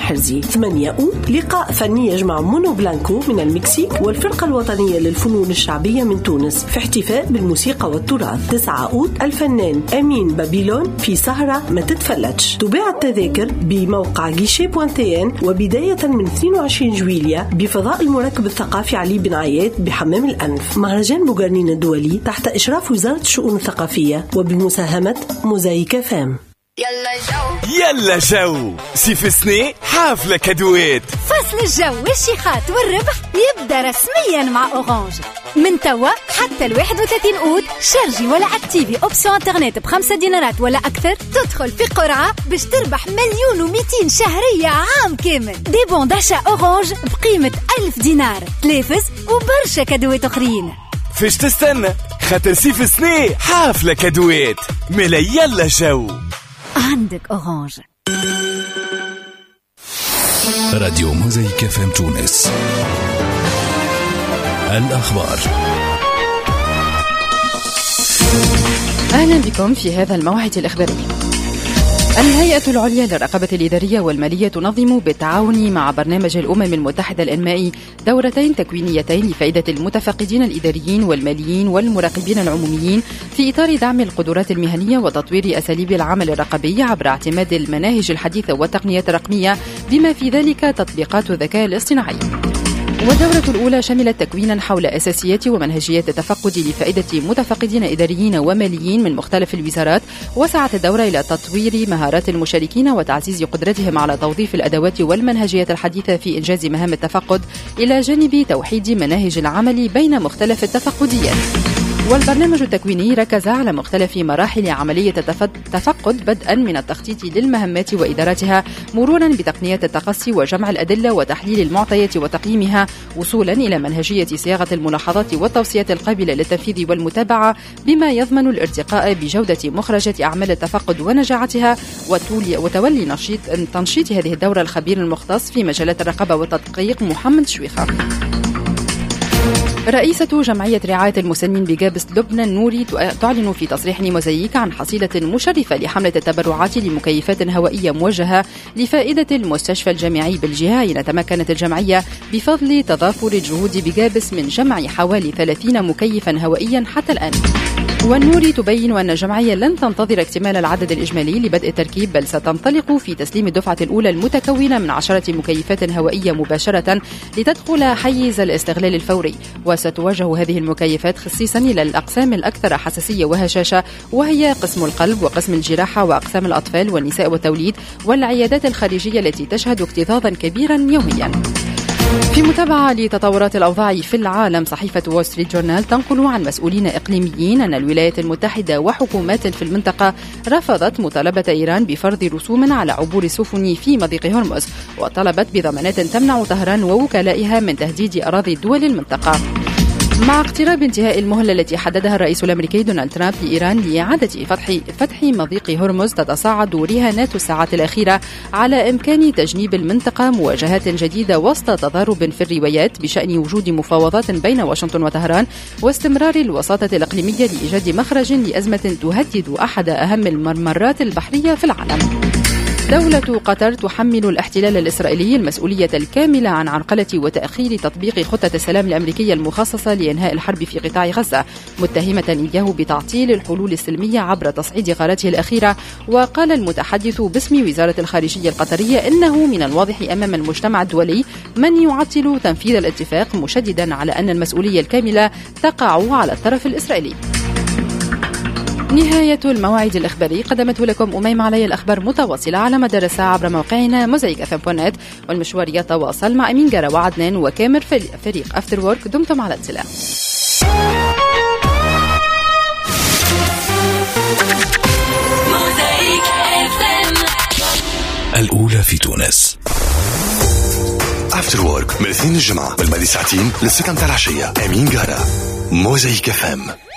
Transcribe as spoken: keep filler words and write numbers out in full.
الحرزي. ثمانية أوت لقاء فني يجمع مونو بلانكو من المكسيك والفرقة الوطنية للفنون الشعبية من تونس في احتفاء بالموسيقى والتراث. تسعة أوت الفنان أمين بابيلون في سهرة ما تتفلتش. تباع التذاكر بموقع جيشي بوانتين وبداية من اثنين وعشرين جويلية بفضاء المركب الثقافي علي بن عياد بحمام الأنف. مهرجان مقارنين الدولي تحت إشراف وزارة الشؤون الثقافية وبمساهمة موزايك فام. يلا جو يلا جو سيف سني حافلة كدوات. فصل الجو والشيخات والربح يبدأ رسميا مع أورانج من توا حتى الواحد وثلاثين أوت. شارجي ولا اكتيفي أوبسيون انترنت بخمسة دينارات ولا أكثر، تدخل في قرعة باش تربح مليون ومئتين شهرية عام كامل. دي بون داشا أورانج بقيمة ألف دينار، تلافز وبرشا كدوات أخرين. فيش تستنى خاطر سيف سني حافلة كدوات ملا. يلا جو عندك أورانج. راديو موزايك فام تونس. الأخبار. أهلا بكم في هذا الموعد الإخباري. الهيئة العليا للرقابة الإدارية والمالية تنظم بالتعاون مع برنامج الأمم المتحدة الإنمائي دورتين تكوينيتين لفائدة المتفقدين الإداريين والماليين والمراقبين العموميين في إطار دعم القدرات المهنية وتطوير أساليب العمل الرقابي عبر اعتماد المناهج الحديثة والتقنيات الرقمية بما في ذلك تطبيقات الذكاء الاصطناعي. والدورة الأولى شملت تكوينا حول أساسيات ومنهجيات التفقد لفائدة متفقدين إداريين وماليين من مختلف الوزارات. وسعت الدورة إلى تطوير مهارات المشاركين وتعزيز قدرتهم على توظيف الأدوات والمنهجيات الحديثة في إنجاز مهام التفقد إلى جانب توحيد مناهج العمل بين مختلف التفقديات. والبرنامج التكويني ركز على مختلف مراحل عملية التفقد بدءا من التخطيط للمهمات وإدارتها مرورا بتقنيات التقصي وجمع الأدلة وتحليل المعطيات وتقييمها وصولا إلى منهجية صياغة الملاحظات والتوصيات القابلة للتنفيذ والمتابعة بما يضمن الارتقاء بجودة مخرجات أعمال التفقد ونجاعتها. وتولي نشيط تنشيط هذه الدورة الخبير المختص في مجالات الرقابة والتدقيق محمد شويخة. رئيسة جمعية رعاية المسنين بجابس لبنان نوري تعلن في تصريح لموزايك عن حصيلة مشرفة لحملة التبرعات لمكيفات هوائية موجهة لفائدة المستشفى الجامعي بالجهة. حين تمكنت الجمعية بفضل تضافر الجهود بجابس من جمع حوالي ثلاثين مكيفا هوائيا حتى الآن. والنوري تبين أن الجمعية لن تنتظر اكتمال العدد الإجمالي لبدء التركيب، بل ستنطلق في تسليم الدفعة الأولى المتكونة من عشرة مكيفات هوائية مباشرة لتدخل حيز الاستغلال الفوري. وستوجه هذه المكيفات خصيصا إلى الأقسام الأكثر حساسية وهشاشة، وهي قسم القلب وقسم الجراحة وأقسام الأطفال والنساء والتوليد والعيادات الخارجية التي تشهد اكتظاظا كبيرا يوميا. في متابعة لتطورات الأوضاع في العالم، صحيفة وول ستريت جورنال تنقل عن مسؤولين إقليميين أن الولايات المتحدة وحكومات في المنطقة رفضت مطالبة إيران بفرض رسوم على عبور السفن في مضيق هرمز، وطلبت بضمانات تمنع طهران ووكلائها من تهديد أراضي دول المنطقة. مع اقتراب انتهاء المهلة التي حددها الرئيس الأمريكي دونالد ترامب لإيران لإعادة فتح فتح مضيق هرمز، تتصاعد رهانات الساعات الأخيرة على إمكان تجنيب المنطقة مواجهات جديدة وسط تضارب في الروايات بشأن وجود مفاوضات بين واشنطن وطهران واستمرار الوساطة الإقليمية لإيجاد مخرج لأزمة تهدد أحد أهم الممرات البحرية في العالم. دولة قطر تحمل الاحتلال الإسرائيلي المسؤولية الكاملة عن عرقلة وتأخير تطبيق خطة السلام الأمريكية المخصصة لإنهاء الحرب في قطاع غزة، متهمة إياه بتعطيل الحلول السلمية عبر تصعيد قراراته الأخيرة. وقال المتحدث باسم وزارة الخارجية القطرية إنه من الواضح أمام المجتمع الدولي من يعطل تنفيذ الاتفاق، مشددا على أن المسؤولية الكاملة تقع على الطرف الإسرائيلي. نهاية الموعد الإخباري قدمته لكم أميمة علي. الأخبار متواصلة على مدار الساعة عبر موقعنا موزايك اف ام دوت نت، والمشوار يتواصل مع أمين جارة وعدنان وكامر فريق أفتر وورك. دمتم على اتصال. الأولى في تونس. أفتر وورك من الاثنين الجمعة والماضي ساعتين للسكن تاع العشية. أمين جارة موزايك اف ام.